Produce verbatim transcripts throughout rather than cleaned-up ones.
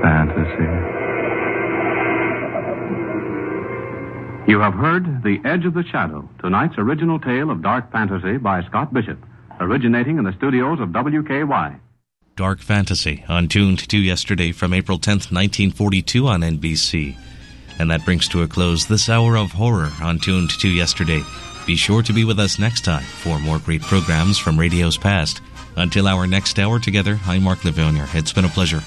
fantasy. You have heard The Edge of the Shadow, tonight's original tale of dark fantasy by Scott Bishop, originating in the studios of W K Y. Dark Fantasy, on Tuned to Yesterday from April tenth, nineteen forty-two on N B C. And that brings to a close this hour of horror on Tuned to Yesterday. Be sure to be with us next time for more great programs from radio's past. Until our next hour together, I'm Mark Lavonia. It's been a pleasure.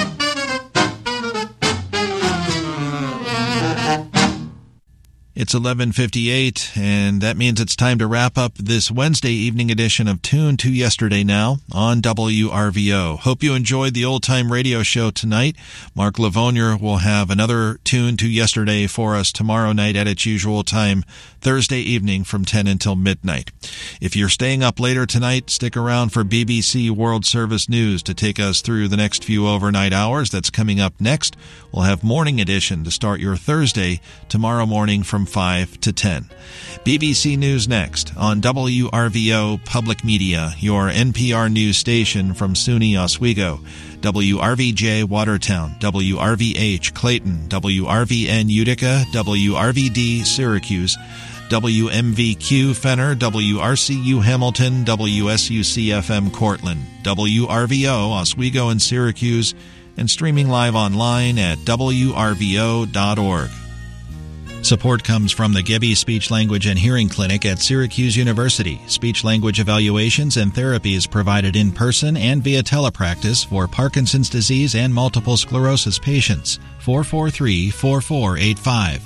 It's eleven fifty-eight, and that means it's time to wrap up this Wednesday evening edition of Tune to Yesterday now on W R V O. Hope you enjoyed the old-time radio show tonight. Mark Lavonia will have another Tune to Yesterday for us tomorrow night at its usual time, Thursday evening from ten until midnight. If you're staying up later tonight, stick around for B B C World Service News to take us through the next few overnight hours. That's coming up next. We'll have Morning Edition to start your Thursday tomorrow morning from five to ten. B B C News next on W R V O Public Media, your N P R news station from SUNY Oswego, W R V J Watertown, W R V H Clayton, W R V N Utica, W R V D Syracuse, W M V Q Fenner, W R C U Hamilton, W S U C F M Cortland, W R V O Oswego and Syracuse, and streaming live online at W R V O dot org. Support comes from the Gebbie Speech Language and Hearing Clinic at Syracuse University. Speech-language evaluations and therapy is provided in person and via telepractice for Parkinson's disease and multiple sclerosis patients. four four three, four four eight five.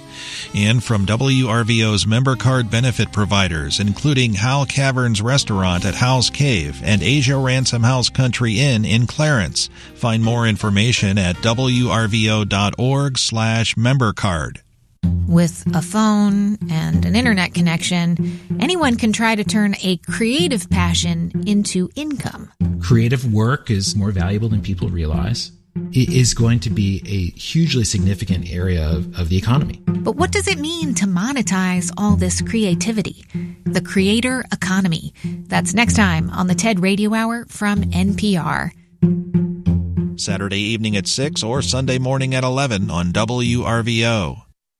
And from W R V O's member card benefit providers, including Hal Caverns Restaurant at Hal's Cave and Asia Ransom House Country Inn in Clarence. Find more information at W R V O dot org slash member card. With a phone and an internet connection, anyone can try to turn a creative passion into income. Creative work is more valuable than people realize. It is going to be a hugely significant area of, of the economy. But what does it mean to monetize all this creativity? The creator economy. That's next time on the TED Radio Hour from N P R. Saturday evening at six or Sunday morning at eleven on W R V O.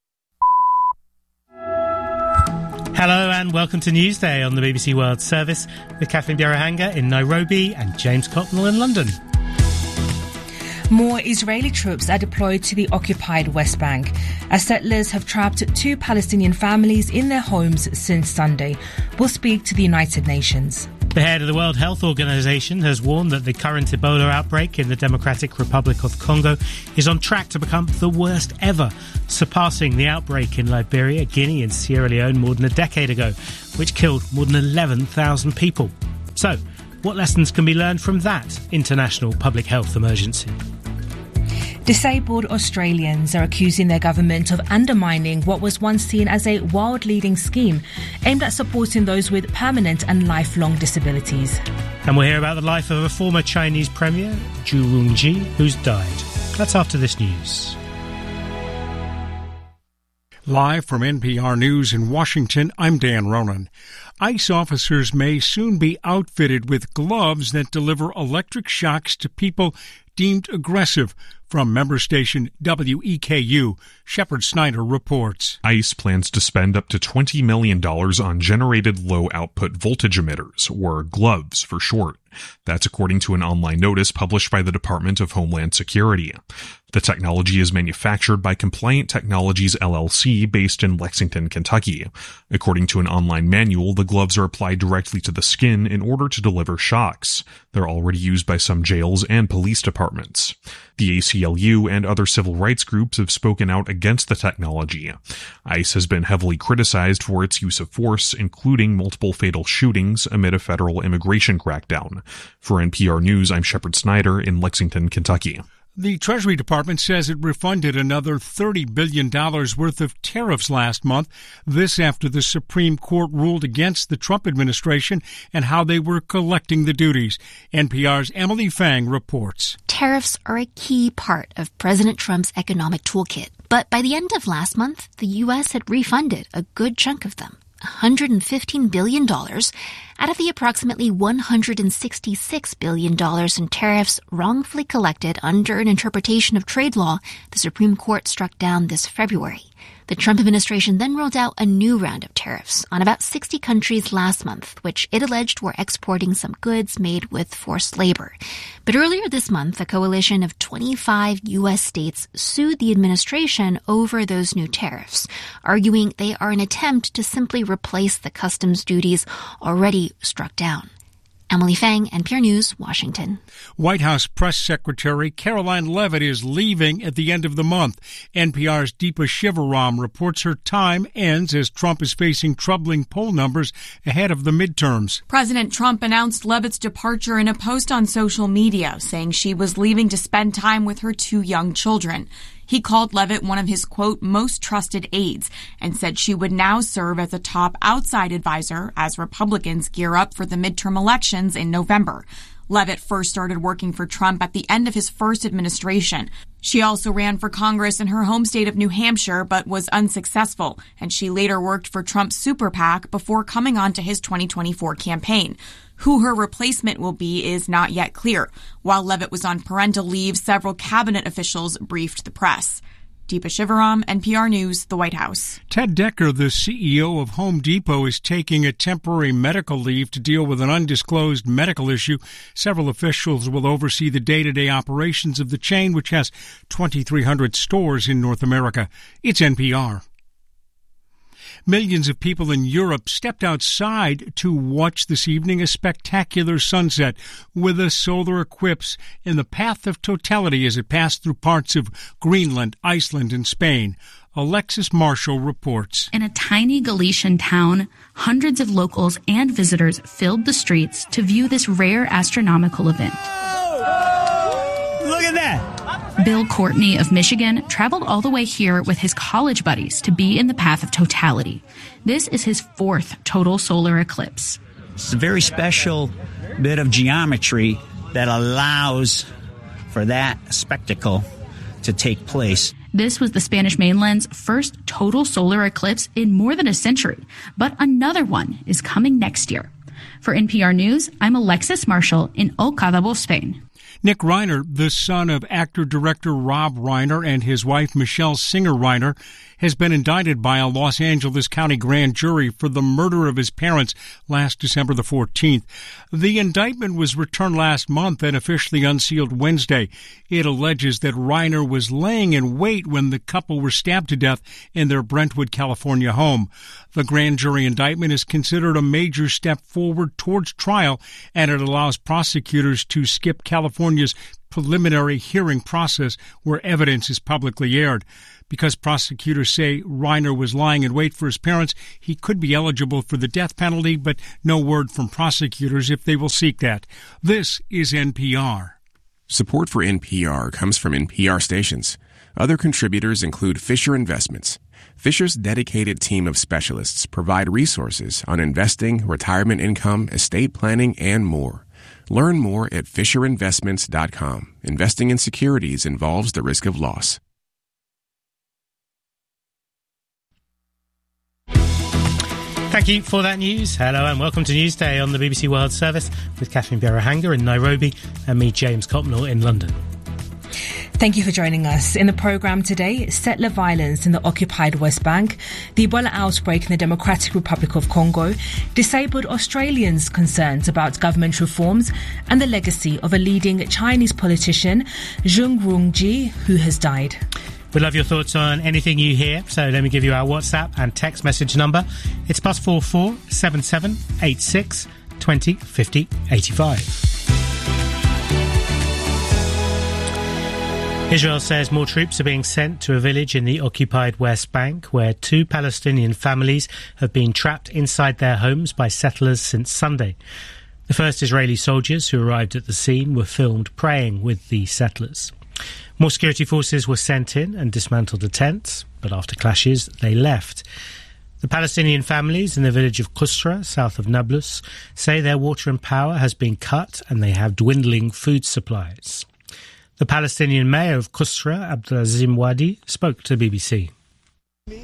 Hello and welcome to Newsday on the B B C World Service with Kathleen Biarahanga in Nairobi and James Cotnell in London. More Israeli troops are deployed to the occupied West Bank as settlers have trapped two Palestinian families in their homes since Sunday. We'll speak to the United Nations. The head of the World Health Organization has warned that the current Ebola outbreak in the Democratic Republic of Congo is on track to become the worst ever, surpassing the outbreak in Liberia, Guinea and Sierra Leone more than a decade ago, which killed more than eleven thousand people. So, what lessons can be learned from that international public health emergency? Disabled Australians are accusing their government of undermining what was once seen as a world-leading scheme aimed at supporting those with permanent and lifelong disabilities. And we'll hear about the life of a former Chinese premier, Zhu Rongji, who's died. That's after this news. Live from N P R News in Washington, I'm Dan Ronan. ICE officers may soon be outfitted with gloves that deliver electric shocks to people deemed aggressive. From member station W E K U, Shepard Snyder reports. ICE plans to spend up to twenty million dollars on generated low-output voltage emitters, or gloves for short. That's according to an online notice published by the Department of Homeland Security. The technology is manufactured by Compliant Technologies L L C based in Lexington, Kentucky. According to an online manual, the gloves are applied directly to the skin in order to deliver shocks. They're already used by some jails and police departments. The A C L U and other civil rights groups have spoken out against the technology. ICE has been heavily criticized for its use of force, including multiple fatal shootings amid a federal immigration crackdown. For N P R News, I'm Shepard Snyder in Lexington, Kentucky. The Treasury Department says it refunded another thirty billion dollars worth of tariffs last month, this after the Supreme Court ruled against the Trump administration and how they were collecting the duties. N P R's Emily Fang reports. Tariffs are a key part of President Trump's economic toolkit, but by the end of last month, the U S had refunded a good chunk of them, one hundred fifteen billion dollars, out of the approximately one hundred sixty-six billion dollars in tariffs wrongfully collected under an interpretation of trade law the Supreme Court struck down this February. The Trump administration then rolled out a new round of tariffs on about sixty countries last month, which it alleged were exporting some goods made with forced labor. But earlier this month, a coalition of twenty-five U S states sued the administration over those new tariffs, arguing they are an attempt to simply replace the customs duties already struck down. Emily Fang, N P R News, Washington. White House Press Secretary Karoline Leavitt is leaving at the end of the month. N P R's Deepa Shivaram reports her time ends as Trump is facing troubling poll numbers ahead of the midterms. President Trump announced Leavitt's departure in a post on social media, saying she was leaving to spend time with her two young children. He called Leavitt one of his, quote, most trusted aides and said she would now serve as a top outside advisor as Republicans gear up for the midterm elections in November. Leavitt first started working for Trump at the end of his first administration. She also ran for Congress in her home state of New Hampshire, but was unsuccessful, and she later worked for Trump's super PAC before coming on to his twenty twenty-four campaign. Who her replacement will be is not yet clear. While Leavitt was on parental leave, several cabinet officials briefed the press. Deepa Shivaram, N P R News, the White House. Ted Decker, the C E O of Home Depot, is taking a temporary medical leave to deal with an undisclosed medical issue. Several officials will oversee the day-to-day operations of the chain, which has twenty-three hundred stores in North America. It's N P R. Millions of people in Europe stepped outside to watch this evening a spectacular sunset with a solar eclipse in the path of totality as it passed through parts of Greenland, Iceland, and Spain. Alexis Marshall reports. In a tiny Galician town, hundreds of locals and visitors filled the streets to view this rare astronomical event. Oh! Look at that! Bill Courtney of Michigan traveled all the way here with his college buddies to be in the path of totality. This is his fourth total solar eclipse. It's a very special bit of geometry that allows for that spectacle to take place. This was the Spanish mainland's first total solar eclipse in more than a century, but another one is coming next year. For N P R News, I'm Alexis Marshall in El Cádabo, Spain. Nick Reiner, the son of actor-director Rob Reiner and his wife Michelle Singer Reiner, has been indicted by a Los Angeles County grand jury for the murder of his parents last December the fourteenth. The indictment was returned last month and officially unsealed Wednesday. It alleges that Reiner was laying in wait when the couple were stabbed to death in their Brentwood, California home. The grand jury indictment is considered a major step forward towards trial, and it allows prosecutors to skip California's preliminary hearing process where evidence is publicly aired. Because prosecutors say Reiner was lying in wait for his parents, he could be eligible for the death penalty, but no word from prosecutors if they will seek that. This is N P R. Support for N P R comes from N P R stations. Other contributors include Fisher Investments. Fisher's dedicated team of specialists provide resources on investing, retirement income, estate planning, and more. Learn more at fisher investments dot com. Investing in securities involves the risk of loss. Thank you for that news. Hello and welcome to Newsday on the B B C World Service with Catherine Birahanga in Nairobi and me, James Copnell, in London. Thank you for joining us. In the programme today, settler violence in the occupied West Bank, the Ebola outbreak in the Democratic Republic of Congo, disabled Australians' concerns about government reforms, and the legacy of a leading Chinese politician, Zheng Rongji, who has died. We'd love your thoughts on anything you hear, so let me give you our WhatsApp and text message number. It's plus four four seven seven eight six twenty fifty eighty five. Israel says more troops are being sent to a village in the occupied West Bank where two Palestinian families have been trapped inside their homes by settlers since Sunday. The first Israeli soldiers who arrived at the scene were filmed praying with the settlers. More security forces were sent in and dismantled the tents, but after clashes they left. The Palestinian families in the village of Qusra, south of Nablus, say their water and power has been cut and they have dwindling food supplies. The Palestinian mayor of Qusra, Abdulazim Wadi, spoke to the B B C.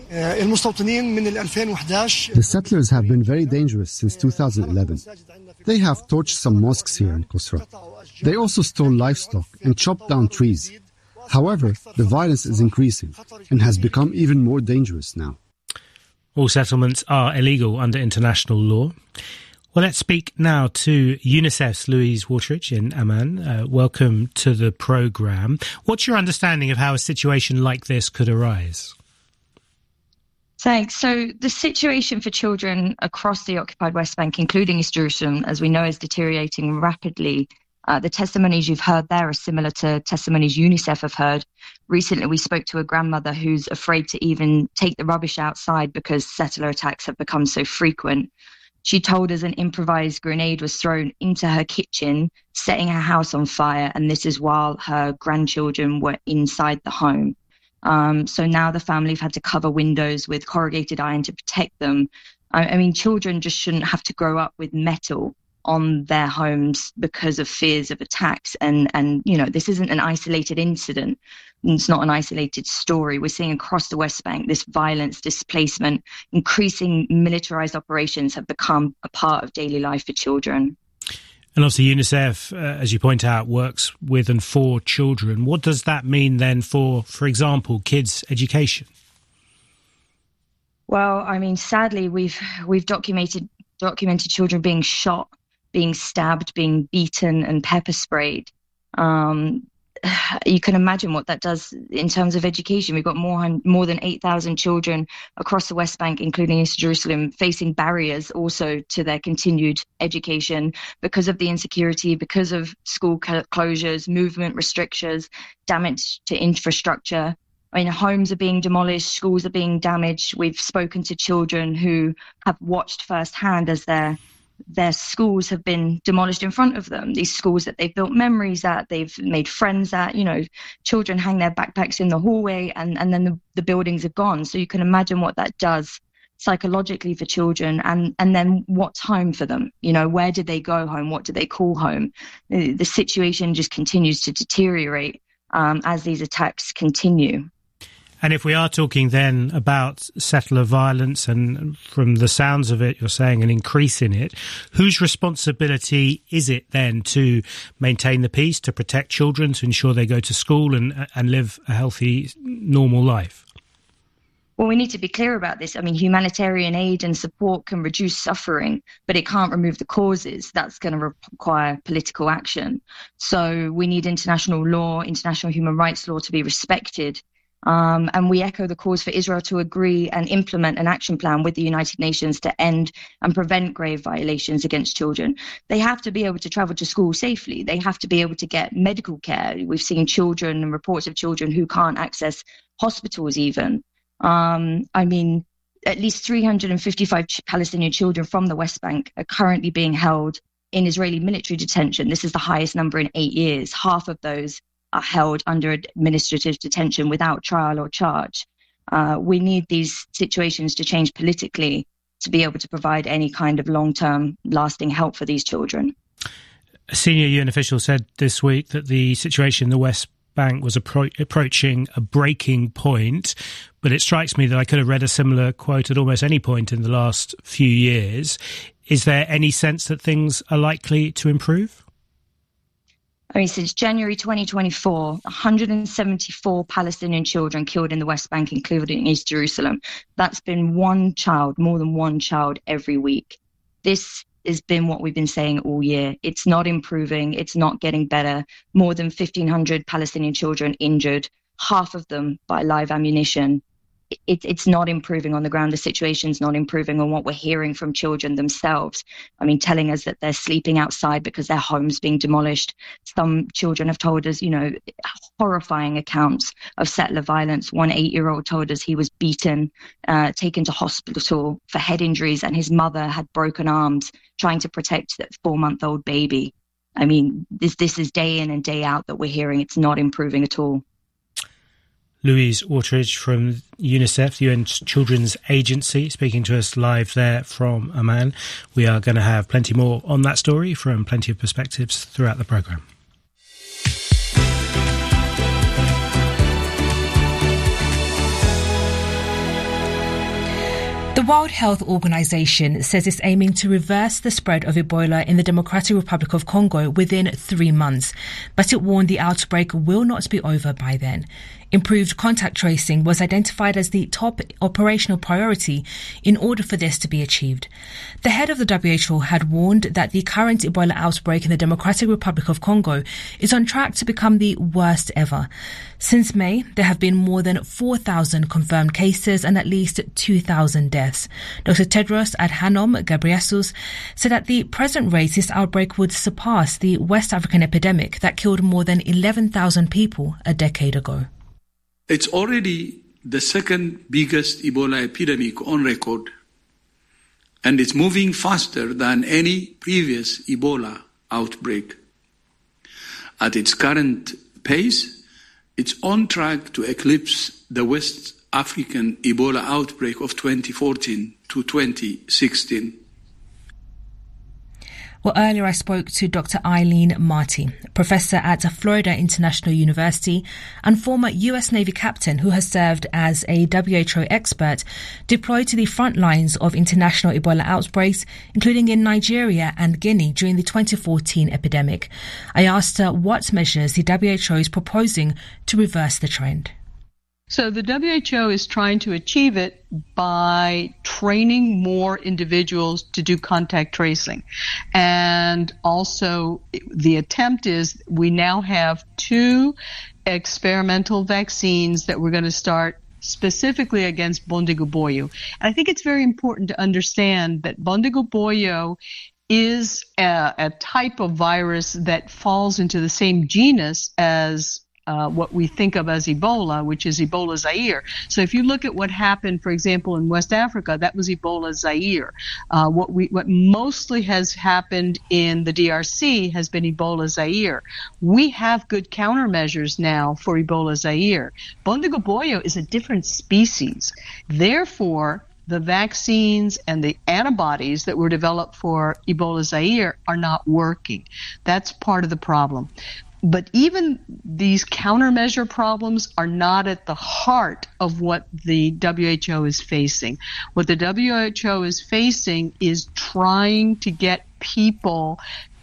The settlers have been very dangerous since two thousand eleven. They have torched some mosques here in Qusra. They also stole livestock and chopped down trees. However, the violence is increasing and has become even more dangerous now. All settlements are illegal under international law. Well, let's speak now to UNICEF's Louise Wateridge in Amman. Uh, welcome to the programme. What's your understanding of how a situation like this could arise? Thanks. So the situation for children across the occupied West Bank, including East Jerusalem, as we know, is deteriorating rapidly. Uh, the testimonies you've heard there are similar to testimonies UNICEF have heard. Recently, we spoke to a grandmother who's afraid to even take the rubbish outside because settler attacks have become so frequent. She told us an improvised grenade was thrown into her kitchen, setting her house on fire, and this is while her grandchildren were inside the home. Um, so now the family have had to cover windows with corrugated iron to protect them. I, I mean, children just shouldn't have to grow up with metal on their homes because of fears of attacks. And, and you know, this isn't an isolated incident. It's not an isolated story. We're seeing across the West Bank this violence, displacement, increasing militarized operations have become a part of daily life for children. And obviously UNICEF, uh, as you point out, works with and for children. What does that mean then for, for example, kids' education? Well, I mean, sadly, we've we've documented documented children being shot, being stabbed, being beaten and pepper sprayed. Um, you can imagine what that does in terms of education. We've got more more than eight thousand children across the West Bank, including East Jerusalem, facing barriers also to their continued education because of the insecurity, because of school closures, movement restrictions, damage to infrastructure. I mean, homes are being demolished, schools are being damaged. We've spoken to children who have watched firsthand as their their schools have been demolished in front of them. These schools that they've built memories at, they've made friends at, you know, children hang their backpacks in the hallway and, and then the, the buildings are gone. So you can imagine what that does psychologically for children, and, and then what's home for them? You know, where do they go home? What do they call home? The, the situation just continues to deteriorate um, as these attacks continue. And if we are talking then about settler violence, and from the sounds of it, you're saying an increase in it, whose responsibility is it then to maintain the peace, to protect children, to ensure they go to school and, and live a healthy, normal life? Well, we need to be clear about this. I mean, humanitarian aid and support can reduce suffering, but it can't remove the causes. That's going to require political action. So we need international law, international human rights law to be respected. Um, and we echo the calls for Israel to agree and implement an action plan with the United Nations to end and prevent grave violations against children. They have to be able to travel to school safely. They have to be able to get medical care. We've seen children and reports of children who can't access hospitals even. Um, I mean, at least three hundred fifty-five Palestinian children from the West Bank are currently being held in Israeli military detention. This is the highest number in eight years. Half of those are held under administrative detention without trial or charge. Uh, we need these situations to change politically to be able to provide any kind of long-term, lasting help for these children. A senior U N official said this week that the situation in the West Bank was appro- approaching a breaking point, but it strikes me that I could have read a similar quote at almost any point in the last few years. Is there any sense that things are likely to improve? I mean, since January twenty twenty-four, one hundred seventy-four Palestinian children killed in the West Bank, including East Jerusalem. That's been one child, more than one child every week. This has been what we've been saying all year. It's not improving. It's not getting better. More than fifteen hundred Palestinian children injured, half of them by live ammunition. It, it's not improving on the ground. The situation's not improving on what we're hearing from children themselves. I mean, telling us that they're sleeping outside because their home's being demolished. Some children have told us, you know, horrifying accounts of settler violence. One eight-year-old told us he was beaten, uh, taken to hospital for head injuries, and his mother had broken arms trying to protect that four-month-old baby. I mean, this this is day in and day out that we're hearing. It's not improving at all. Louise Wateridge from UNICEF, the U N Children's Agency, speaking to us live there from Amman. We are going to have plenty more on that story from plenty of perspectives throughout the programme. World Health Organization says it's aiming to reverse the spread of Ebola in the Democratic Republic of Congo within three months, but it warned the outbreak will not be over by then. Improved contact tracing was identified as the top operational priority in order for this to be achieved. The head of the W H O had warned that the current Ebola outbreak in the Democratic Republic of Congo is on track to become the worst ever. Since May, there have been more than four thousand confirmed cases and at least two thousand deaths. Doctor Tedros Adhanom Ghebreyesus said at the present rate, this outbreak would surpass the West African epidemic that killed more than eleven thousand people a decade ago. It's already the second biggest Ebola epidemic on record, and it's moving faster than any previous Ebola outbreak. At its current pace, it's on track to eclipse the West African Ebola outbreak of twenty fourteen to twenty sixteen. Well, earlier I spoke to Doctor Eileen Marty, professor at Florida International University and former U S Navy captain who has served as a W H O expert deployed to the front lines of international Ebola outbreaks, including in Nigeria and Guinea during the twenty fourteen epidemic. I asked her what measures the W H O is proposing to reverse the trend. So the W H O is trying to achieve it by training more individuals to do contact tracing. And also the attempt is we now have two experimental vaccines that we're going to start specifically against Bundibugyo. And I think it's very important to understand that Bundibugyo is a, a type of virus that falls into the same genus as Uh, what we think of as Ebola, which is Ebola Zaire. So if you look at what happened, for example, in West Africa, that was Ebola Zaire. Uh, what we, what mostly has happened in the D R C has been Ebola Zaire. We have good countermeasures now for Ebola Zaire. Bundibugyo is a different species. Therefore, the vaccines and the antibodies that were developed for Ebola Zaire are not working. That's part of the problem. But even these countermeasure problems are not at the heart of what the W H O is facing. What the W H O is facing is trying to get people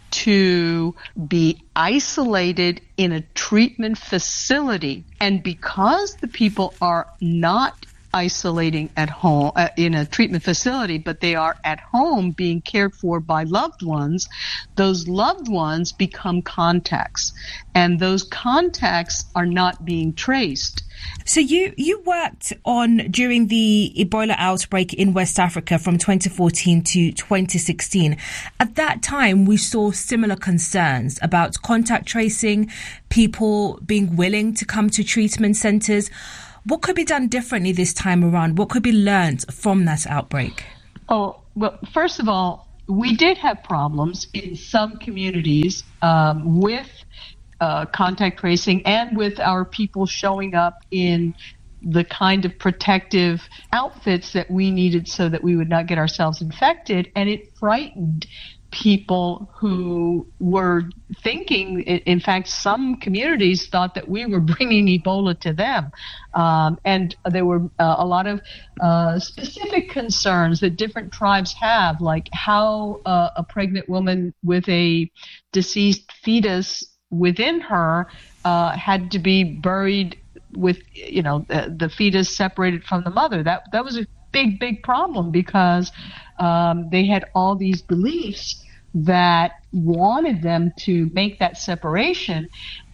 to be isolated in a treatment facility. And because the people are not isolating at home uh, in a treatment facility, but they are at home being cared for by loved ones, those loved ones become contacts, and those contacts are not being traced. So you, you worked on during the Ebola outbreak in West Africa from twenty fourteen to twenty sixteen. At that time, we saw similar concerns about contact tracing, people being willing to come to treatment centres. What could be done differently this time around? What could be learned from that outbreak? Oh, well, first of all, we did have problems in some communities um, with uh, contact tracing and with our people showing up in the kind of protective outfits that we needed so that we would not get ourselves infected. And it frightened people who were thinking, in fact, some communities thought that we were bringing Ebola to them. Um, and there were uh, a lot of uh, specific concerns that different tribes have, like how uh, a pregnant woman with a deceased fetus within her uh, had to be buried with, you know, the, the fetus separated from the mother. That that was a big, big problem because um, they had all these beliefs that wanted them to make that separation,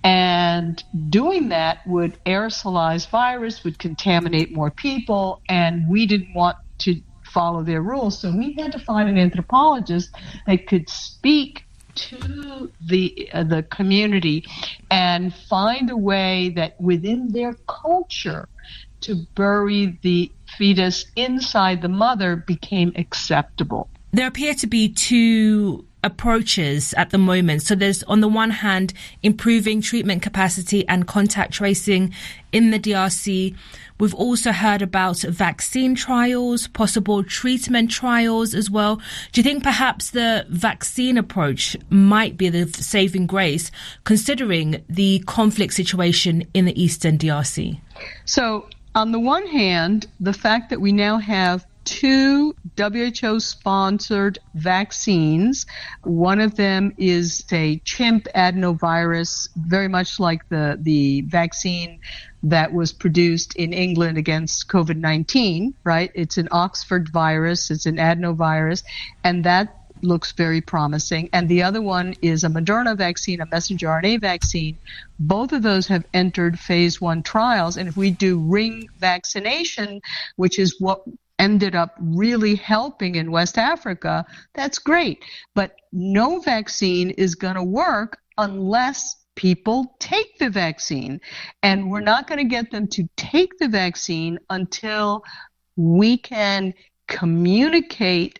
and doing that would aerosolize virus, would contaminate more people, and we didn't want to follow their rules. So we had to find an anthropologist that could speak to the uh, the community and find a way that within their culture to bury the fetus inside the mother became acceptable. There appear to be two approaches at the moment. So there's, on the one hand, improving treatment capacity and contact tracing in the D R C. We've also heard about vaccine trials, possible treatment trials as well. Do you think perhaps the vaccine approach might be the saving grace, considering the conflict situation in the eastern D R C? So on the one hand, the fact that we now have two W H O-sponsored vaccines. One of them is a chimp adenovirus, very much like the, the vaccine that was produced in England against COVID nineteen, right? It's an Oxford virus, it's an adenovirus, and that looks very promising. And the other one is a Moderna vaccine, a messenger R N A vaccine. Both of those have entered phase one trials. And if we do ring vaccination, which is what ended up really helping in West Africa, that's great. But no vaccine is going to work unless people take the vaccine. And we're not going to get them to take the vaccine until we can communicate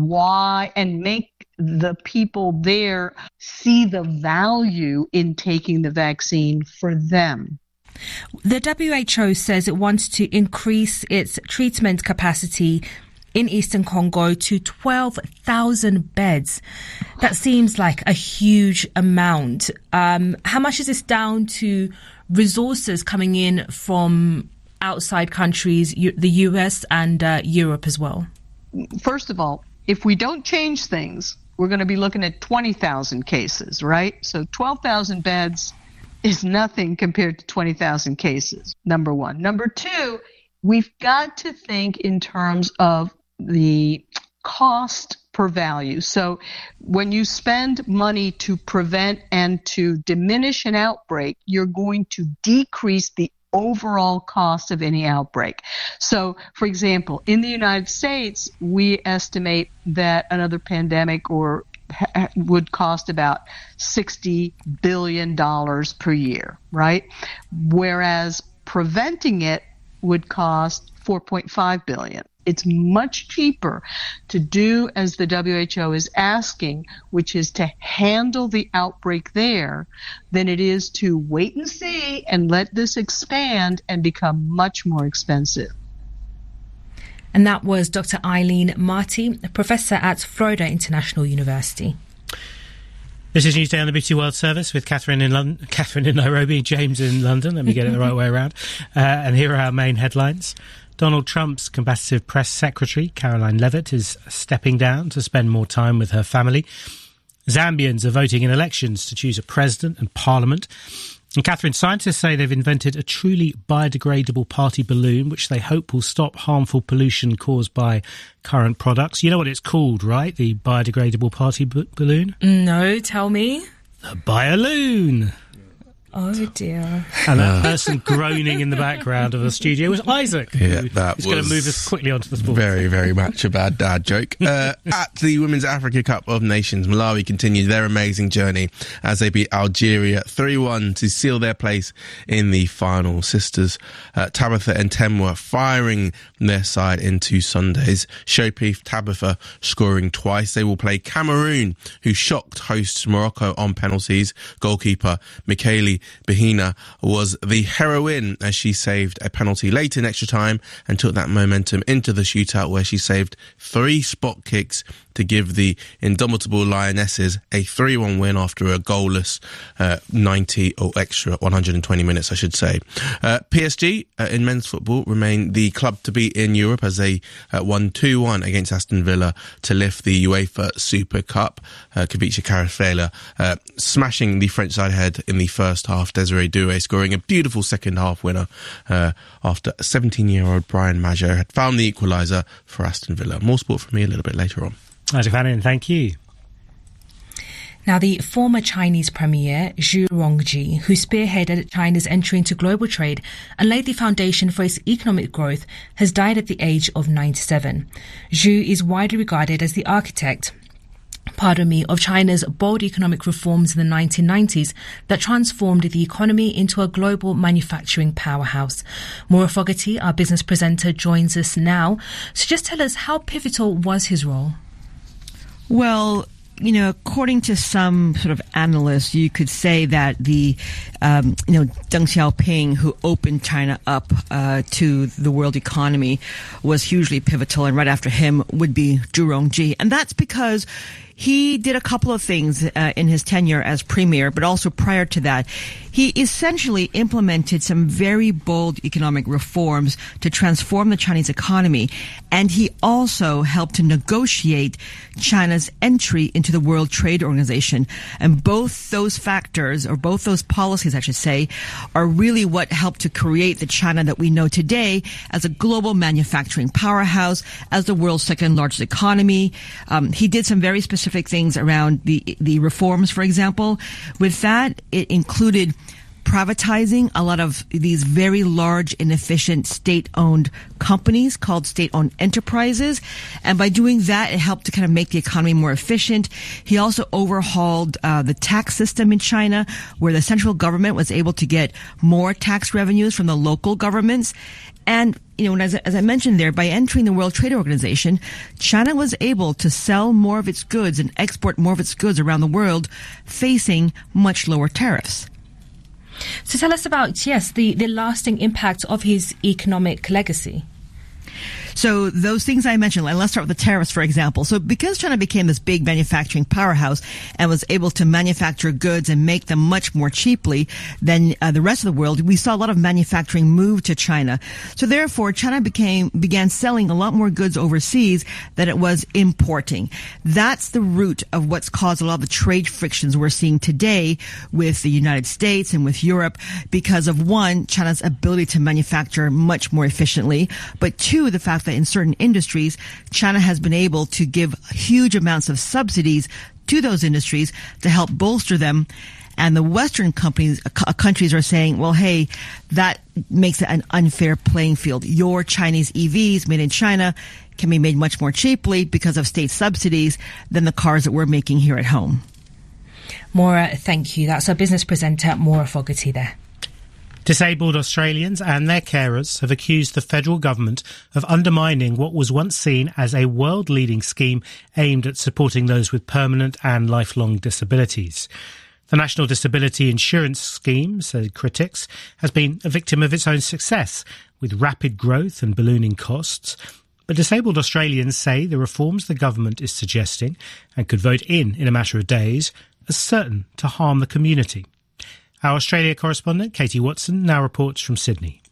why and make the people there see the value in taking the vaccine for them. The W H O says it wants to increase its treatment capacity in Eastern Congo to twelve thousand beds. That seems like a huge amount. Um, how much is this down to resources coming in from outside countries, the U S and uh, Europe as well? First of all, if we don't change things, we're going to be looking at twenty thousand cases, right? So twelve thousand beds is nothing compared to twenty thousand cases, number one. Number two, we've got to think in terms of the cost per value. So when you spend money to prevent and to diminish an outbreak, you're going to decrease the overall cost of any outbreak. So, for example, in the United States, we estimate that another pandemic or ha- would cost about sixty billion dollars per year, right? Whereas preventing it would cost four point five billion dollars. It's much cheaper to do as the W H O is asking, which is to handle the outbreak there, than it is to wait and see and let this expand and become much more expensive. And that was Doctor Eileen Marty, a professor at Florida International University. This is Newsday on the B B C World Service with Catherine in London, Catherine in Nairobi, James in London. Let me get it the right way around. Uh, and here are our main headlines. Donald Trump's combative press secretary, Caroline Leavitt, is stepping down to spend more time with her family. Zambians are voting in elections to choose a president and parliament. And Catherine, scientists say they've invented a truly biodegradable party balloon, which they hope will stop harmful pollution caused by current products. You know what it's called, right? The biodegradable party b- balloon? No, tell me. The Bialoon. Oh dear. And that person groaning in the background of the studio was Isaac. Yeah, that was going to move us quickly onto the sport. Very, very much a bad dad joke. Uh, at the Women's Africa Cup of Nations, Malawi continued their amazing journey as they beat Algeria three one to seal their place in the final. Sisters uh, Tabitha and Temwa firing their side into Sunday's showpiece, Tabitha scoring twice. They will play Cameroon, who shocked hosts Morocco on penalties. Goalkeeper Michele Bahina was the heroine as she saved a penalty late in extra time and took that momentum into the shootout, where she saved three spot kicks to give the indomitable Lionesses a three one win after a goalless uh, ninety or extra one hundred twenty minutes, I should say. Uh, P S G uh, in men's football remain the club to beat in Europe as they uh, won two one against Aston Villa to lift the UEFA Super Cup. Uh, Kavicha Kvaratskhelia uh, smashing the French side ahead in the first half. Desiree Doué scoring a beautiful second half winner uh, after seventeen-year-old Brian Maggio had found the equaliser for Aston Villa. More sport from me a little bit later on. Isaac Fannin, thank you. Now, the former Chinese premier, Zhu Rongji, who spearheaded China's entry into global trade and laid the foundation for its economic growth, has died at the age of ninety-seven. Zhu is widely regarded as the architect pardon me, of China's bold economic reforms in the nineteen nineties that transformed the economy into a global manufacturing powerhouse. Maura Fogarty, our business presenter, joins us now. So just tell us, how pivotal was his role? Well, you know, according to some sort of analysts, you could say that the, um, you know, Deng Xiaoping, who opened China up uh, to the world economy, was hugely pivotal, and right after him would be Zhu Rongji. And that's because he did a couple of things uh, in his tenure as premier, but also prior to that. He essentially implemented some very bold economic reforms to transform the Chinese economy, and he also helped to negotiate China's entry into the World Trade Organization. And both those factors, or both those policies, I should say, are really what helped to create the China that we know today as a global manufacturing powerhouse, as the world's second largest economy. Um, he did some very specific things around the the reforms, for example. With that, it included privatizing a lot of these very large, inefficient state-owned companies called state-owned enterprises. And by doing that, it helped to kind of make the economy more efficient. He also overhauled uh, the tax system in China, where the central government was able to get more tax revenues from the local governments. And, you know, as, as I mentioned there, by entering the World Trade Organization, China was able to sell more of its goods and export more of its goods around the world, facing much lower tariffs. So tell us about, yes, the, the lasting impact of his economic legacy. So those things I mentioned, and let's start with the tariffs, for example. So because China became this big manufacturing powerhouse and was able to manufacture goods and make them much more cheaply than uh, the rest of the world, we saw a lot of manufacturing move to China. So therefore, China became began selling a lot more goods overseas than it was importing. That's the root of what's caused a lot of the trade frictions we're seeing today with the United States and with Europe because of, one, China's ability to manufacture much more efficiently, but two, the fact that in certain industries, China has been able to give huge amounts of subsidies to those industries to help bolster them. And the Western companies, uh, countries are saying, well, hey, that makes it an unfair playing field. Your Chinese E Vs made in China can be made much more cheaply because of state subsidies than the cars that we're making here at home. Maura, thank you. That's our business presenter, Maura Fogarty there. Disabled Australians and their carers have accused the federal government of undermining what was once seen as a world-leading scheme aimed at supporting those with permanent and lifelong disabilities. The National Disability Insurance Scheme, said critics, has been a victim of its own success, with rapid growth and ballooning costs. But disabled Australians say the reforms the government is suggesting, and could vote in in a matter of days, are certain to harm the community. Our Australia correspondent, Katie Watson, now reports from Sydney.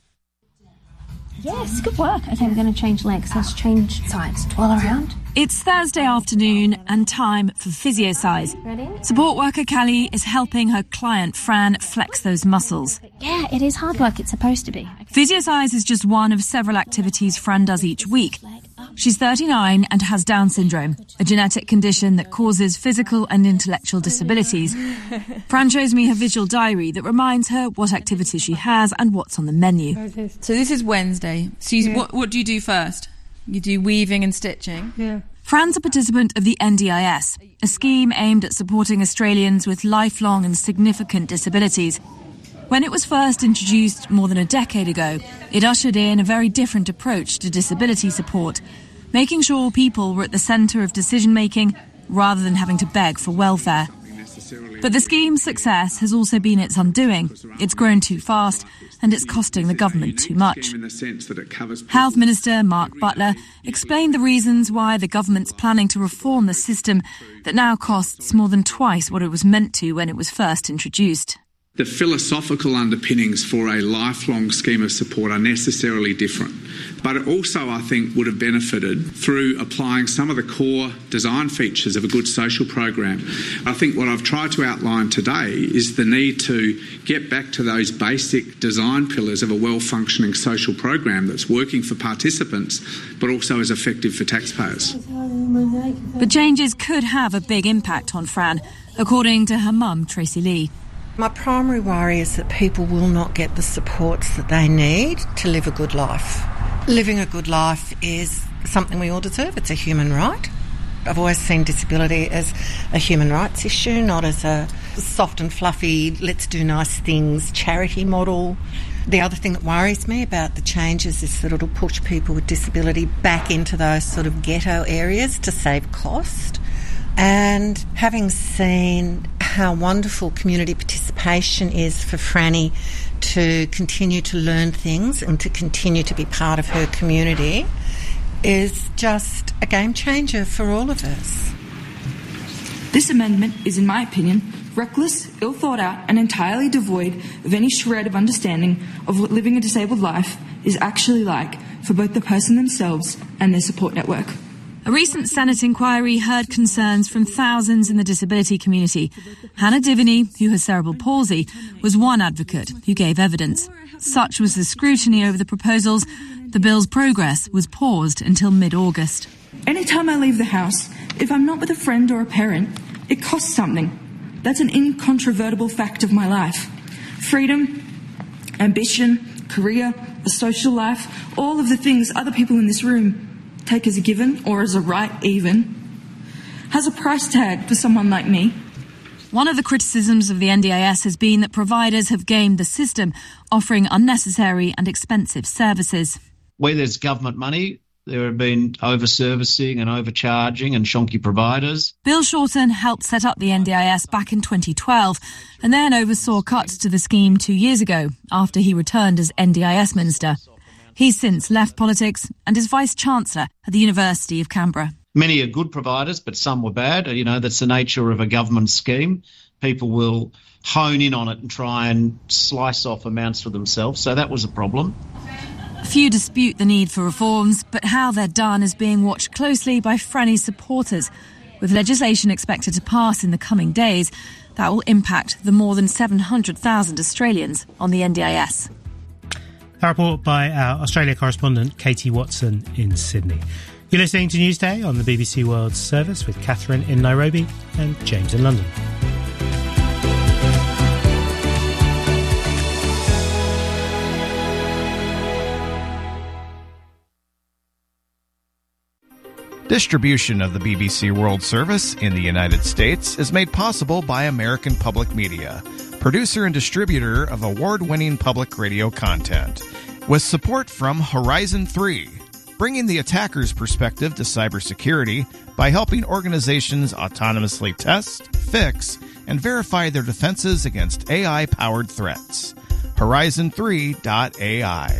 Yes, good work. Okay, we're going to change legs. Let's change sides. Twirl around. It's Thursday afternoon and time for PhysioSize. Ready? Support worker Callie is helping her client Fran flex those muscles. Yeah, it is hard work. It's supposed to be. PhysioSize is just one of several activities Fran does each week. She's thirty-nine and has Down syndrome, a genetic condition that causes physical and intellectual disabilities. Fran shows me her visual diary that reminds her what activities she has and what's on the menu. So this is Wednesday. So you, Yeah. what, what do you do first? You do weaving and stitching? Yeah. Fran's a participant of the N D I S, a scheme aimed at supporting Australians with lifelong and significant disabilities. When it was first introduced more than a decade ago, it ushered in a very different approach to disability support, making sure people were at the centre of decision-making rather than having to beg for welfare. But the scheme's success has also been its undoing. It's grown too fast and it's costing the government too much. Health Minister Mark Butler explained the reasons why the government's planning to reform the system that now costs more than twice what it was meant to when it was first introduced. The philosophical underpinnings for a lifelong scheme of support are necessarily different. But it also, I think, would have benefited through applying some of the core design features of a good social program. I think what I've tried to outline today is the need to get back to those basic design pillars of a well-functioning social program that's working for participants, but also is effective for taxpayers. But changes could have a big impact on Fran, according to her mum, Tracy Lee. My primary worry is that people will not get the supports that they need to live a good life. Living a good life is something we all deserve. It's a human right. I've always seen disability as a human rights issue, not as a soft and fluffy, let's do nice things charity model. The other thing that worries me about the changes is that it'll push people with disability back into those sort of ghetto areas to save cost. And having seen how wonderful community participation is for Franny to continue to learn things and to continue to be part of her community is just a game changer for all of us. This amendment is, in my opinion, reckless, ill thought out, and entirely devoid of any shred of understanding of what living a disabled life is actually like for both the person themselves and their support network. A recent Senate inquiry heard concerns from thousands in the disability community. Hannah Diviny, who has cerebral palsy, was one advocate who gave evidence. Such was the scrutiny over the proposals, the bill's progress was paused until mid-August. Anytime I leave the house, if I'm not with a friend or a parent, it costs something. That's an incontrovertible fact of my life. Freedom, ambition, career, a social life, all of the things other people in this room take as a given or as a right even, has a price tag for someone like me. One of the criticisms of the N D I S has been that providers have gamed the system, offering unnecessary and expensive services. Where there's government money, there have been over-servicing and overcharging and shonky providers. Bill Shorten helped set up the N D I S back in twenty twelve and then oversaw cuts to the scheme two years ago after he returned as N D I S Minister. He's since left politics and is Vice-Chancellor at the University of Canberra. Many are good providers, but some were bad. You know, that's the nature of a government scheme. People will hone in on it and try and slice off amounts for themselves. So that was a problem. Few dispute the need for reforms, but how they're done is being watched closely by Franny's supporters. With legislation expected to pass in the coming days, that will impact the more than seven hundred thousand Australians on the N D I S. A report by our Australia correspondent Katie Watson in Sydney. You're listening to Newsday on the B B C World Service with Catherine in Nairobi and James in London. Distribution of the B B C World Service in the United States is made possible by American Public Media, producer and distributor of award-winning public radio content, with support from Horizon three, bringing the attacker's perspective to cybersecurity by helping organizations autonomously test, fix, and verify their defenses against A I-powered threats. Horizon three dot A I.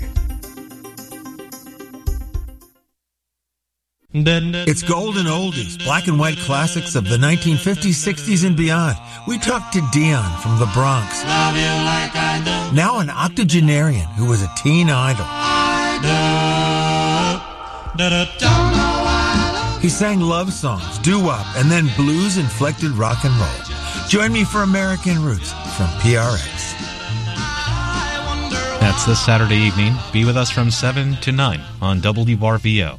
It's golden oldies, black and white classics of the nineteen fifties, sixties, and beyond. We talked to Dion from the Bronx. Now an octogenarian who was a teen idol. He sang love songs, doo-wop, and then blues-inflected rock and roll. Join me for American Roots from P R X. That's this Saturday evening. Be with us from seven to nine on W R V O.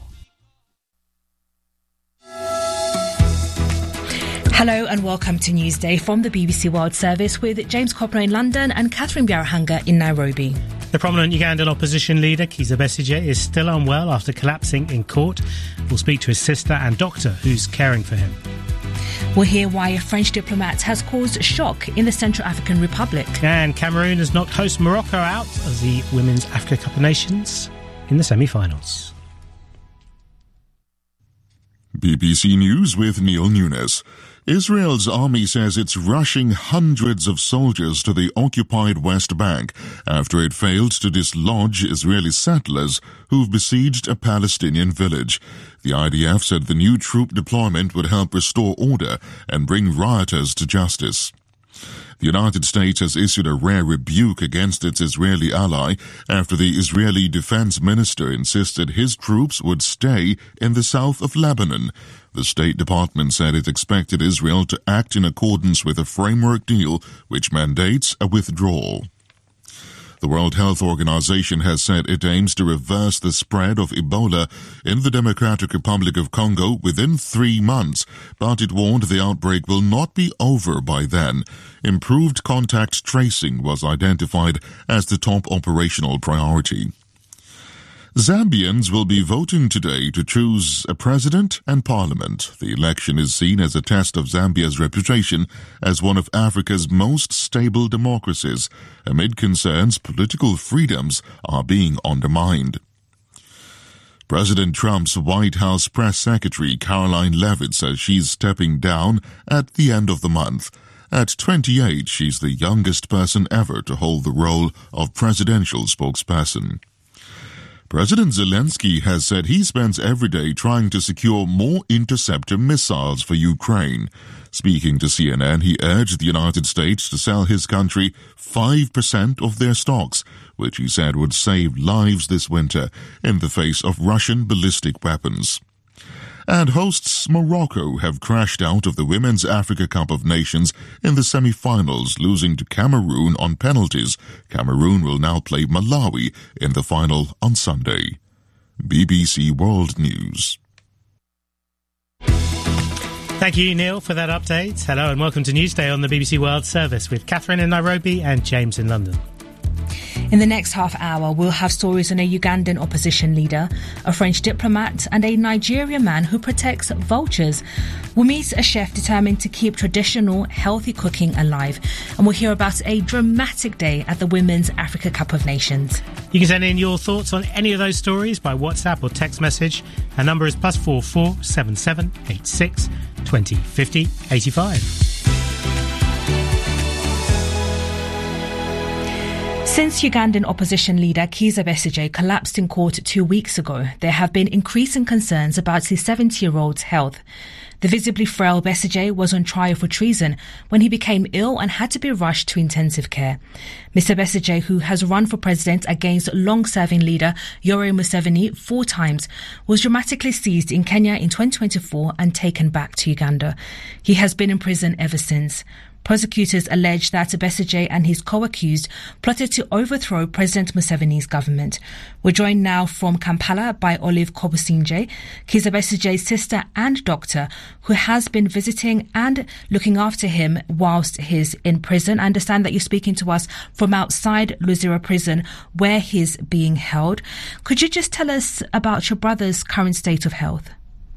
Hello and welcome to Newsday from the B B C World Service with James Copper in London and Catherine Biarahanga in Nairobi. The prominent Ugandan opposition leader, Kizza Besigye, is still unwell after collapsing in court. We'll speak to his sister and doctor who's caring for him. We'll hear why a French diplomat has caused shock in the Central African Republic. And Cameroon has knocked host Morocco out of the Women's Africa Cup of Nations in the semi-finals. B B C News with Neil Nunes. Israel's army says it's rushing hundreds of soldiers to the occupied West Bank after it failed to dislodge Israeli settlers who've besieged a Palestinian village. The I D F said the new troop deployment would help restore order and bring rioters to justice. The United States has issued a rare rebuke against its Israeli ally after the Israeli defense minister insisted his troops would stay in the south of Lebanon. The State Department said it expected Israel to act in accordance with a framework deal which mandates a withdrawal. The World Health Organization has said it aims to reverse the spread of Ebola in the Democratic Republic of Congo within three months, but it warned the outbreak will not be over by then. Improved contact tracing was identified as the top operational priority. Zambians will be voting today to choose a president and parliament. The election is seen as a test of Zambia's reputation as one of Africa's most stable democracies, amid concerns political freedoms are being undermined. President Trump's White House press secretary Caroline Leavitt says she's stepping down at the end of the month. At twenty-eight, she's the youngest person ever to hold the role of presidential spokesperson. President Zelensky has said he spends every day trying to secure more interceptor missiles for Ukraine. Speaking to C N N, he urged the United States to sell his country five percent of their stocks, which he said would save lives this winter in the face of Russian ballistic weapons. And hosts Morocco have crashed out of the Women's Africa Cup of Nations in the semi-finals, losing to Cameroon on penalties. Cameroon will now play Malawi in the final on Sunday. B B C World News. Thank you, Neil, for that update. Hello and welcome to Newsday on the B B C World Service with Catherine in Nairobi and James in London. In the next half hour, we'll have stories on a Ugandan opposition leader, a French diplomat and a Nigerian man who protects vultures. We'll meet a chef determined to keep traditional, healthy cooking alive. And we'll hear about a dramatic day at the Women's Africa Cup of Nations. You can send in your thoughts on any of those stories by WhatsApp or text message. Our number is plus four four seven seven eight six twenty fifty eighty-five. Since Ugandan opposition leader Kizza Besigye collapsed in court two weeks ago, there have been increasing concerns about his seventy-year-old's health. The visibly frail Besigye was on trial for treason when he became ill and had to be rushed to intensive care. Mister Besigye, who has run for president against long-serving leader Yoweri Museveni four times, was dramatically seized in Kenya in twenty twenty-four and taken back to Uganda. He has been in prison ever since. Prosecutors allege that Besigye and his co-accused plotted to overthrow President Museveni's government. We're joined now from Kampala by Olive Kobusinje, Kizza Besigye's sister and doctor, who has been visiting and looking after him whilst he's in prison. I understand that you're speaking to us from outside Luzira prison where he's being held. Could you just tell us about your brother's current state of health?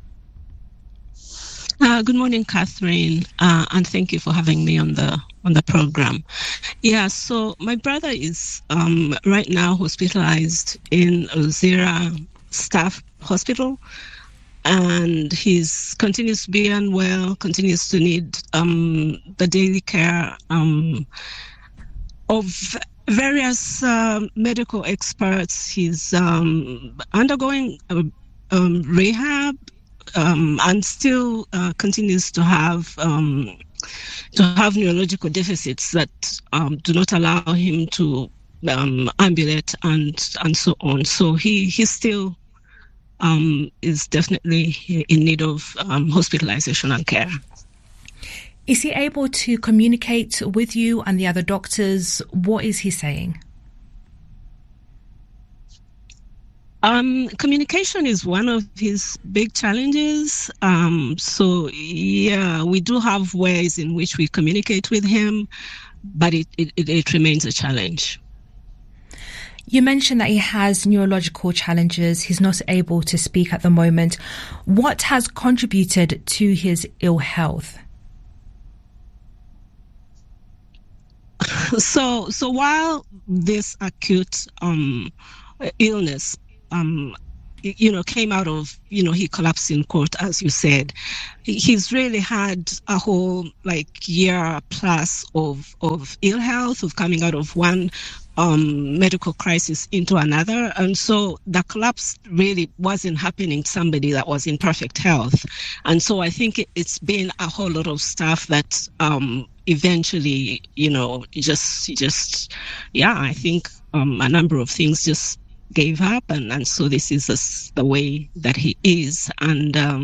Uh, good morning, Catherine, uh, and thank you for having me on the on the program. Yeah, so my brother is um, right now hospitalized in Luzira Staff Hospital, and he's continues to be unwell, continues to need um, the daily care um, of various uh, medical experts. He's um, undergoing uh, um, rehab. Um, and still uh, continues to have um, to have neurological deficits that um, do not allow him to um, ambulate and and so on. So he he still um, is definitely in need of um, hospitalization and care. Is he able to communicate with you and the other doctors? What is he saying? Um, communication is one of his big challenges. Um, so, yeah, we do have ways in which we communicate with him, but it, it, it remains a challenge. You mentioned that he has neurological challenges. He's not able to speak at the moment. What has contributed to his ill health? So, so while this acute um, illness Um, you know, came out of, you know, he collapsed in court, as you said. He's really had a whole, like, year plus of, of ill health, of coming out of one um, medical crisis into another. And so the collapse really wasn't happening to somebody that was in perfect health. And so I think it, it's been a whole lot of stuff that um, eventually, you know, just, just, yeah, I think um, a number of things just gave up, and, and so this is a, the way that he is. And um,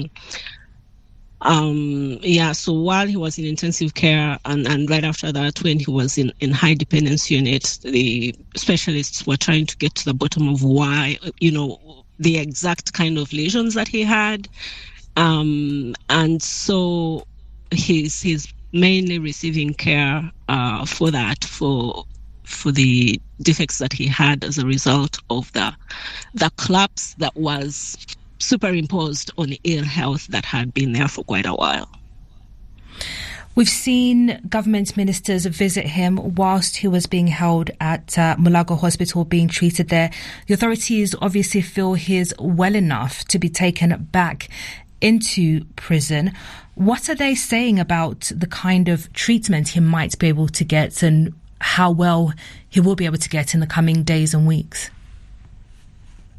um, yeah, so while he was in intensive care and, and right after that, when he was in, in high dependence unit, the specialists were trying to get to the bottom of why, you know, the exact kind of lesions that he had. Um, and so he's, he's mainly receiving care uh, for that, for for the defects that he had as a result of the the collapse that was superimposed on ill health that had been there for quite a while. We've seen government ministers visit him whilst he was being held at uh, Mulago Hospital, being treated there. The authorities obviously feel he's well enough to be taken back into prison. What are they saying about the kind of treatment he might be able to get and how well he will be able to get in the coming days and weeks?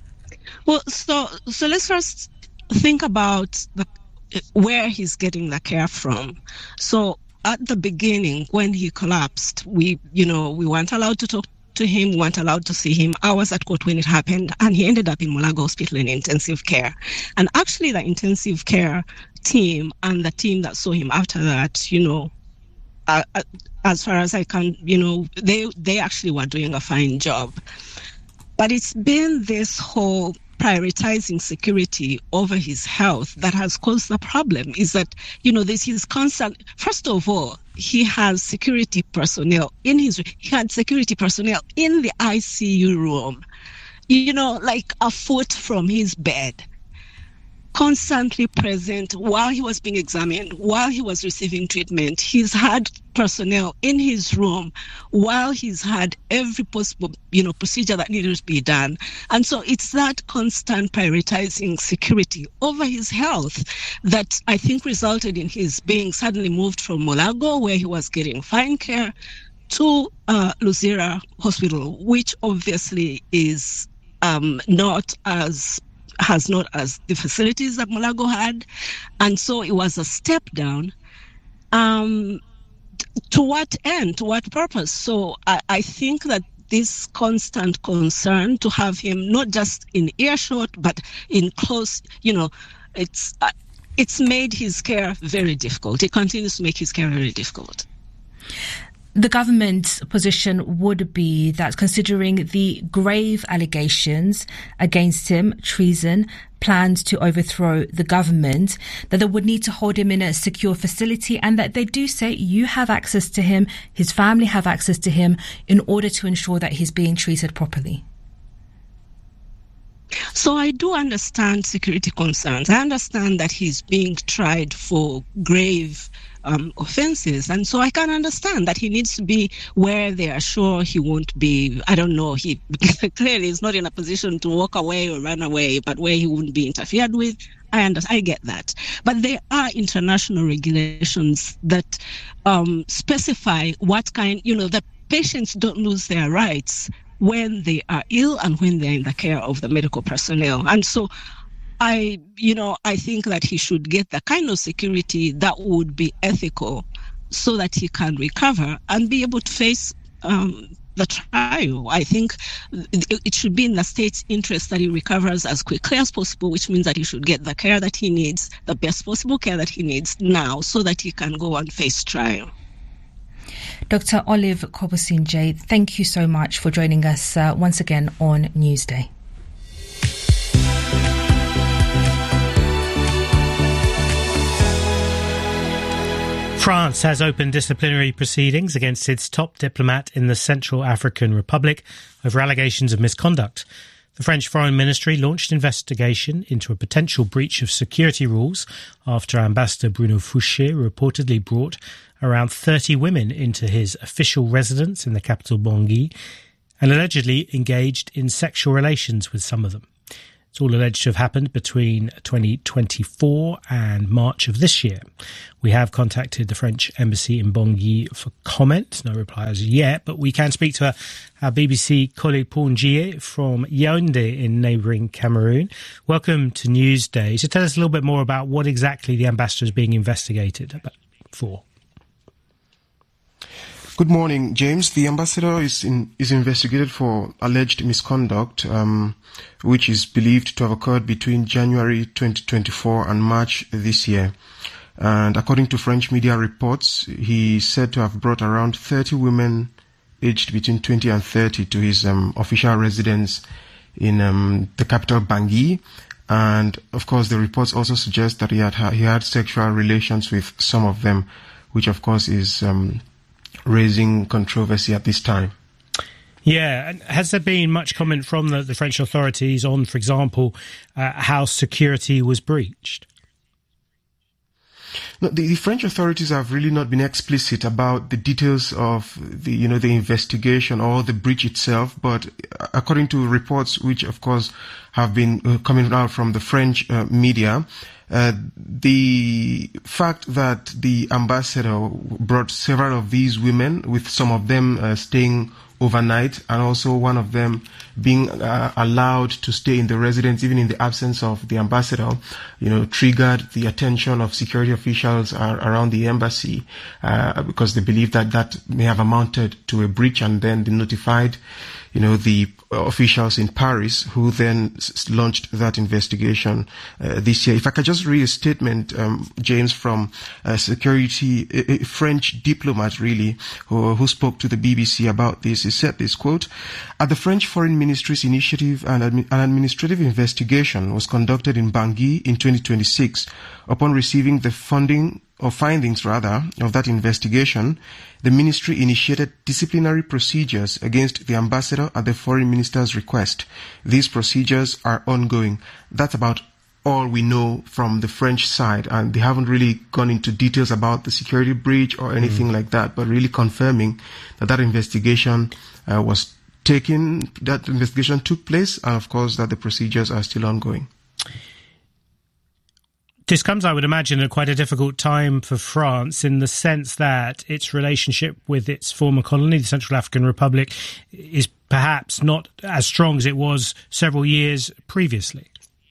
Well, so so let's first think about the, where he's getting the care from. So at the beginning, when he collapsed, we, you know, we weren't allowed to talk to him, we weren't allowed to see him. I was at court when it happened, and he ended up in Mulago Hospital in intensive care. And actually, the intensive care team and the team that saw him after that, you know, uh, as far as I can, you know, they they actually were doing a fine job. But it's been this whole prioritizing security over his health that has caused the problem. Is that, you know, this is constant. First of all, he has security personnel in his, he had security personnel in the I C U room, you know, like a foot from his bed, constantly present while he was being examined, while he was receiving treatment. He's had personnel in his room while he's had every possible, you know, procedure that needed to be done. And so it's that constant prioritizing security over his health that I think resulted in his being suddenly moved from Mulago, where he was getting fine care, to uh, Luzira Hospital, which obviously is um, not as has not as the facilities that Mulago had. And so it was a step down. Um, to what end? To what purpose? So I, I think that this constant concern to have him not just in earshot, but in close, you know, it's uh, it's made his care very difficult. It continues to make his care very difficult. The government's position would be that, considering the grave allegations against him, treason, plans to overthrow the government, that they would need to hold him in a secure facility, and that they do say you have access to him, his family have access to him, in order to ensure that he's being treated properly. So I do understand security concerns. I understand that he's being tried for grave um, offenses. And so I can understand that he needs to be where they are sure he won't be, I don't know, he clearly is not in a position to walk away or run away, but where he wouldn't be interfered with. I understand, I get that. But there are international regulations that um, specify what kind, you know, that patients don't lose their rights when they are ill and when they're in the care of the medical personnel. And so I, you know, I think that he should get the kind of security that would be ethical so that he can recover and be able to face um, the trial. I think it should be in the state's interest that he recovers as quickly as possible, which means that he should get the care that he needs, the best possible care that he needs now, so that he can go and face trial. Doctor Olive Kobosin-Jay, thank you so much for joining us uh, once again on Newsday. France has opened disciplinary proceedings against its top diplomat in the Central African Republic over allegations of misconduct. The French Foreign Ministry launched an investigation into a potential breach of security rules after Ambassador Bruno Fouché reportedly brought around thirty women into his official residence in the capital Bangui and allegedly engaged in sexual relations with some of them. It's all alleged to have happened between twenty twenty-four and March of this year. We have contacted the French embassy in Bangui for comment. No reply as yet, but we can speak to our, our B B C colleague Paul Njie from Yaoundé in neighbouring Cameroon. Welcome to Newsday. So tell us a little bit more about what exactly the ambassador is being investigated for. Good morning, James. The ambassador is in, is investigated for alleged misconduct, um, which is believed to have occurred between January twenty twenty-four and March this year. And according to French media reports, he is said to have brought around thirty women aged between twenty and thirty to his um, official residence in um, the capital Bangui. And of course, the reports also suggest that he had he had sexual relations with some of them, which of course is um, raising controversy at this time. Yeah, and has there been much comment from the, the French authorities on, for example, uh, how security was breached? No, the, the French authorities have really not been explicit about the details of the, you know, the investigation or the breach itself. But according to reports, which of course have been uh, coming out from the French uh, media, uh, the fact that the ambassador brought several of these women, with some of them uh, staying overnight, and also one of them being uh, allowed to stay in the residence even in the absence of the ambassador, you know, triggered the attention of security officials uh, around the embassy uh, because they believe that that may have amounted to a breach, and then they notified, you know, the officials in Paris, who then s- launched that investigation uh, this year. If I could just read a statement, um, James, from a security, a, a French diplomat, really, who, who spoke to the B B C about this. He said this, quote, "At the French Foreign Ministry's initiative, an, admi- an administrative investigation was conducted in Bangui in twenty twenty-six. Upon receiving the funding, or findings rather, of that investigation, the ministry initiated disciplinary procedures against the ambassador at the foreign minister's request. These procedures are ongoing." That's about all we know from the French side, and they haven't really gone into details about the security breach or anything mm. like that, but really confirming that that investigation uh, was taken, that investigation took place, and of course that the procedures are still ongoing. This comes, I would imagine, at quite a difficult time for France, in the sense that its relationship with its former colony, the Central African Republic, is perhaps not as strong as it was several years previously.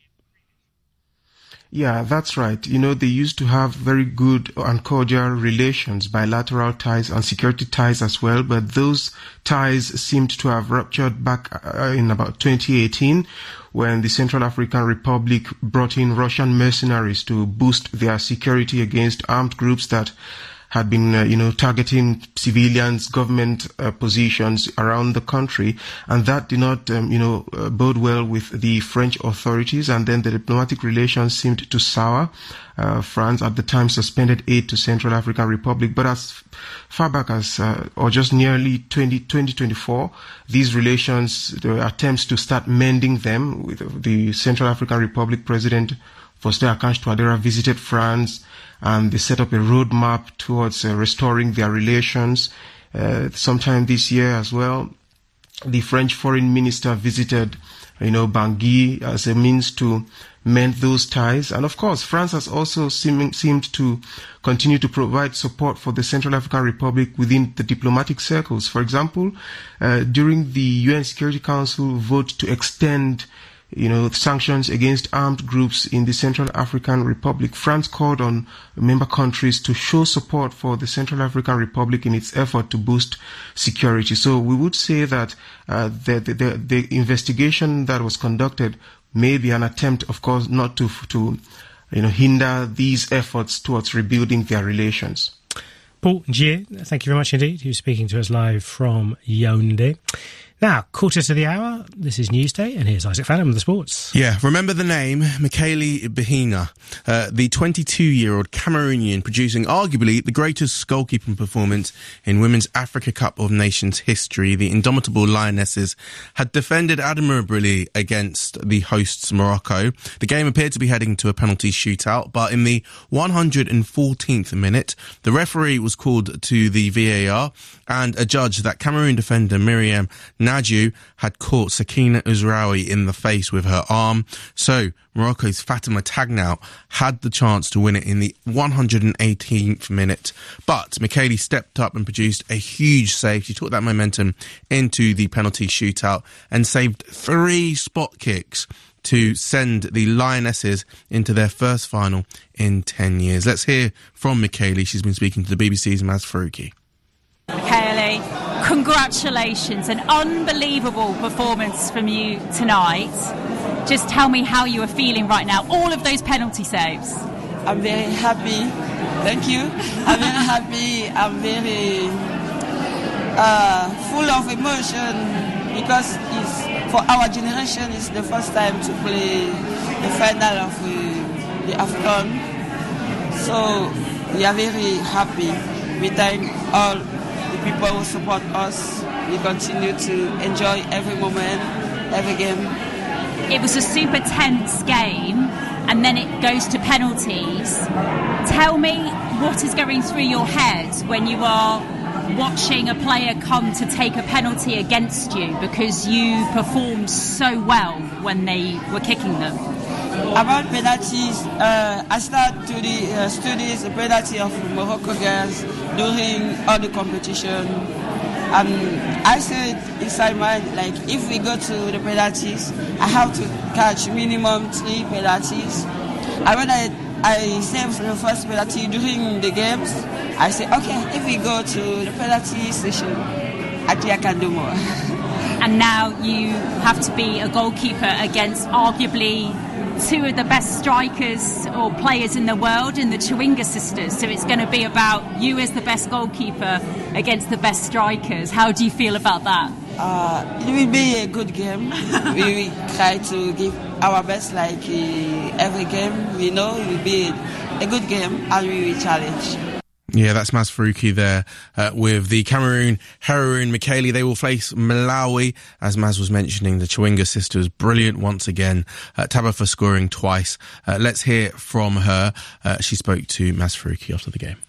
Yeah, that's right. You know, they used to have very good and cordial relations, bilateral ties and security ties as well, but those ties seemed to have ruptured back uh, in about twenty eighteen, when the Central African Republic brought in Russian mercenaries to boost their security against armed groups that had been, uh, you know, targeting civilians, government uh, positions around the country, and that did not, um, you know, uh, bode well with the French authorities, and then the diplomatic relations seemed to sour. Uh, France at the time suspended aid to Central African Republic, but as far back as, uh, or just nearly twenty twenty-four, these relations, the attempts to start mending them, with the Central African Republic President Faustin Archange Touadéra visited France, and they set up a roadmap towards uh, restoring their relations. Uh, sometime this year as well, the French foreign minister visited, you know, Bangui as a means to mend those ties. And of course, France has also seem, seemed to continue to provide support for the Central African Republic within the diplomatic circles. For example, uh, during the U N Security Council vote to extend, you know, sanctions against armed groups in the Central African Republic, France called on member countries to show support for the Central African Republic in its effort to boost security. So we would say that uh, the, the, the, the investigation that was conducted may be an attempt, of course, not to, to you know, hinder these efforts towards rebuilding their relations. Paul Njie, thank you very much indeed. He was speaking to us live from Yaoundé. Now, quarter to the hour, this is Newsday, and here's Isaac Fallon with the sports. Yeah, remember the name, Michele Behinga, uh, the twenty-two-year-old Cameroonian producing arguably the greatest goalkeeping performance in Women's Africa Cup of Nations history. The indomitable Lionesses had defended admirably against the hosts Morocco. The game appeared to be heading to a penalty shootout, but in the one hundred fourteenth minute, the referee was called to the V A R, and adjudged that Cameroon defender Miriam Nadjou had caught Sakina Ouzraoui in the face with her arm. So Morocco's Fatima Tagnout had the chance to win it in the one hundred eighteenth minute. But Michele stepped up and produced a huge save. She took that momentum into the penalty shootout and saved three spot kicks to send the Lionesses into their first final in ten years. Let's hear from Michele. She's been speaking to the B B C's Maz Faruqi. Michele, congratulations, an unbelievable performance from you tonight. Just tell me how you are feeling right now, all of those penalty saves. I'm very happy, thank you. I'm very happy, I'm very uh, full of emotion, because it's, for our generation it's the first time to play the final of uh, the AFCON. So we are very happy. We thank all the people who support us. We continue to enjoy every moment, every game. It was a super tense game, and then it goes to penalties. Tell me what is going through your head when you are watching a player come to take a penalty against you, because you performed so well when they were kicking them. About penalties, uh, I started to the uh, studies the penalty of Morocco girls during all the competition. Um, I said inside my mind, like, if we go to the penalties, I have to catch minimum three penalties. And when I, I saved the first penalty during the games, I said, okay, if we go to the penalty session, I think I can do more. And now you have to be a goalkeeper against arguably two of the best strikers or players in the world in the Chawinga sisters. So it's going to be about you as the best goalkeeper against the best strikers. How do you feel about that? Uh, it will be a good game. We will try to give our best like uh, every game. We know it will be a good game and we will challenge. Yeah, that's Maz Faruqi there uh, with the Cameroon heroine Michele. They will face Malawi. As Maz was mentioning, the Chawinga sisters, brilliant once again. Uh, Tabitha scoring twice. Uh, let's hear from her. Uh, she spoke to Maz Faruqi after the game.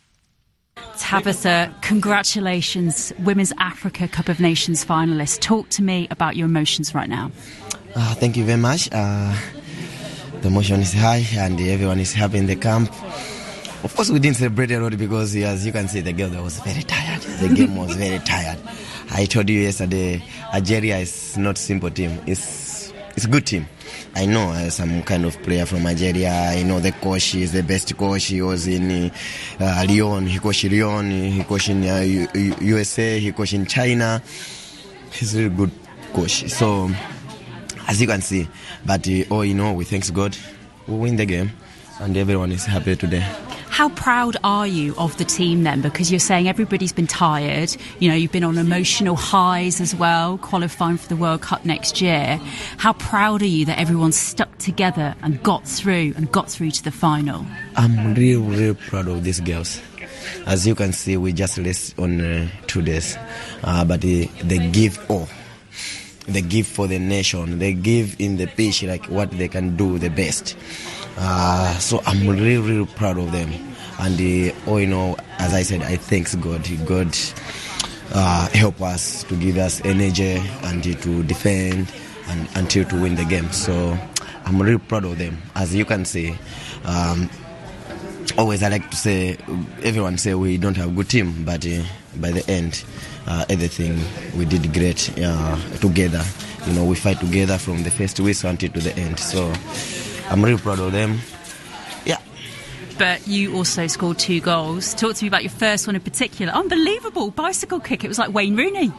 Tabitha, congratulations, Women's Africa Cup of Nations finalists. Talk to me about your emotions right now. Uh, thank you very much. Uh, the emotion is high and everyone is happy in the camp. Of course, we didn't celebrate a lot because, as you can see, the girl was very tired. The game was very tired. I told you yesterday, Algeria is not a simple team. It's it's a good team. I know uh, some kind of player from Algeria. I know the coach is the best coach. He was in uh, Lyon. He coached Lyon. He coached in uh, U- U S A. He coached in China. He's a really good coach. So, as you can see, but uh, all in all, we thank God, we win the game, and everyone is happy today. How proud are you of the team then? Because you're saying everybody's been tired. You know, you've been on emotional highs as well, qualifying for the World Cup next year. How proud are you that everyone stuck together and got through and got through to the final? I'm really, really proud of these girls. As you can see, we just rest on uh, two days. Uh, but they, they give all. They give for the nation. They give in the pitch like what they can do the best. Uh, so I'm really, really proud of them. And uh, oh, you know, as I said, I thank God. God uh, help us to give us energy and uh, to defend and until to win the game. So I'm really proud of them. As you can see, um, always I like to say, everyone say we don't have a good team, but uh, by the end, uh, everything we did great uh, together. You know, we fight together from the first whistle until to the end. So I'm really proud of them. Yeah. But you also scored two goals. Talk to me about your first one in particular. Unbelievable bicycle kick. It was like Wayne Rooney.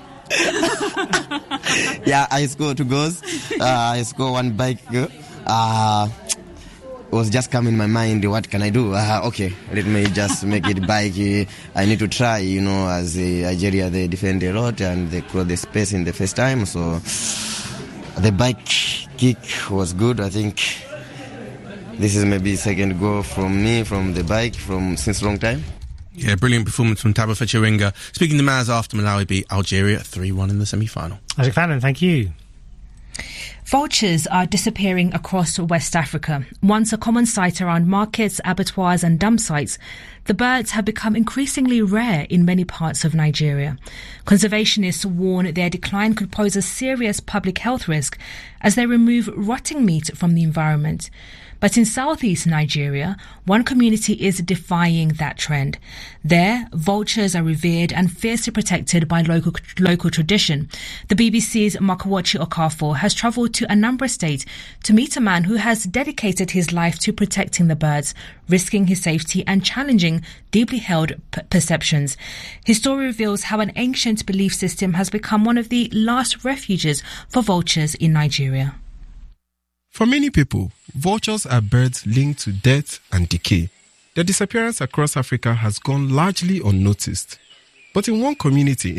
Yeah, I scored two goals. Uh, I scored one bike. Uh, it was just coming in my mind, what can I do? Uh, okay, let me just make it bike. I need to try, you know, as uh, Algeria, they defend a lot and they close the space in the first time. So the bike kick was good, I think. This is maybe second goal from me, from the bike, from since long time. Yeah, brilliant performance from Tabitha Chawinga. Speaking to Maz after Malawi beat Algeria three one in the semi-final. Isaac Fallon, thank you. Vultures are disappearing across West Africa. Once a common sight around markets, abattoirs and dump sites, the birds have become increasingly rare in many parts of Nigeria. Conservationists warn their decline could pose a serious public health risk as they remove rotting meat from the environment. But in southeast Nigeria, one community is defying that trend. There, vultures are revered and fiercely protected by local local tradition. The B B C's Makawachi Okafor has travelled to Anambra State to meet a man who has dedicated his life to protecting the birds, risking his safety and challenging deeply held p- perceptions. His story reveals how an ancient belief system has become one of the last refuges for vultures in Nigeria. For many people, vultures are birds linked to death and decay. Their disappearance across Africa has gone largely unnoticed. But in one community